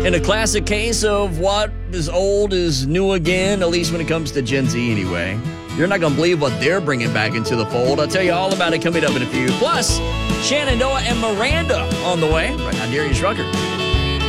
In a classic case of what is old is new again, at least when it comes to Gen Z anyway. You're not going to believe what they're bringing back into the fold. I'll tell you all about it coming up in a few. Plus, Shenandoah and Miranda on the way. Right now, Darius Rucker.